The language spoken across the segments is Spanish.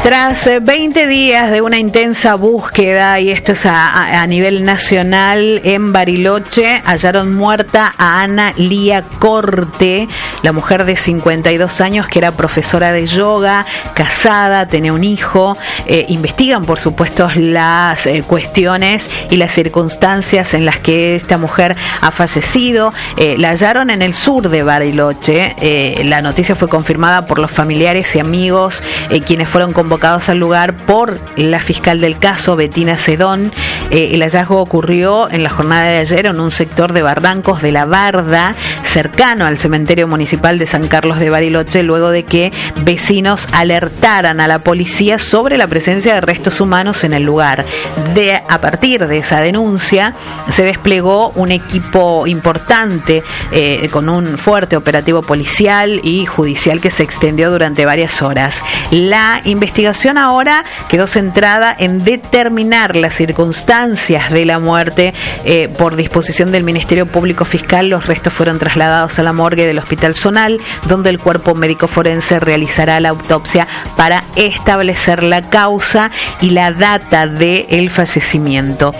Tras 20 días de una intensa búsqueda, y esto es a nivel nacional, en Bariloche hallaron muerta a Ana Lía Corte, la mujer de 52 años que era profesora de yoga, casada, tenía un hijo. Investigan, por supuesto, las cuestiones y las circunstancias en las que esta mujer ha fallecido. La hallaron en el sur de Bariloche. La noticia fue confirmada por los familiares y amigos, quienes fueron convocados al lugar por la fiscal del caso, Betina Sedón. El hallazgo ocurrió en la jornada de ayer en un sector de Barrancos de la Barda, cercano al cementerio municipal de San Carlos de Bariloche, luego de que vecinos alertaran a la policía sobre la presencia de restos humanos en el lugar. A partir de esa denuncia se desplegó un equipo importante con un fuerte operativo policial y judicial que se extendió durante varias horas. La investigación ahora quedó centrada en determinar las circunstancias de la muerte. Por disposición del Ministerio Público Fiscal, los restos fueron trasladados a la morgue del Hospital Zonal, donde el cuerpo médico forense realizará la autopsia para establecer la causa y la data del fallecimiento.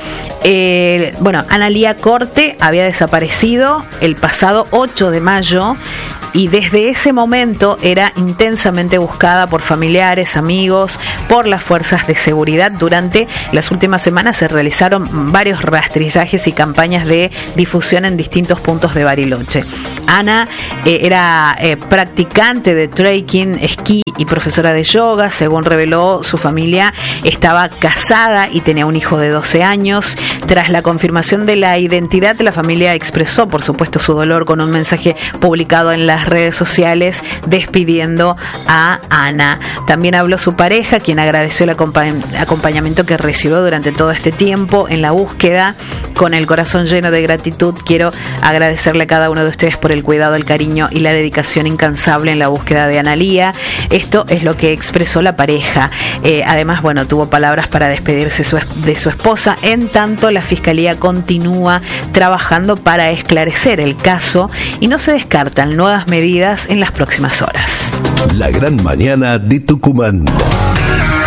Ana Lía Corte había desaparecido el pasado 8 de mayo y desde ese momento era intensamente buscada por familiares, amigos, por las fuerzas de seguridad. Durante las últimas semanas se realizaron varios rastrillajes y campañas de difusión en distintos puntos de Bariloche. Ana era practicante de trekking, esquí y profesora de yoga. Según reveló su familia, estaba casada y tenía un hijo de 12 años. Tras la confirmación de la identidad, la familia expresó, por supuesto, su dolor con un mensaje publicado en las redes sociales despidiendo a Ana. También habló su pareja, quien agradeció el acompañamiento que recibió durante todo este tiempo en la búsqueda. Con el corazón lleno de gratitud, quiero agradecerle a cada uno de ustedes por el cuidado, el cariño y la dedicación incansable en la búsqueda de Ana Lía. Esto es lo que expresó la pareja. Además, tuvo palabras para despedirse de su esposa. En tanto, la Fiscalía continúa trabajando para esclarecer el caso y no se descartan nuevas medidas en las próximas horas. La gran mañana de Tucumán.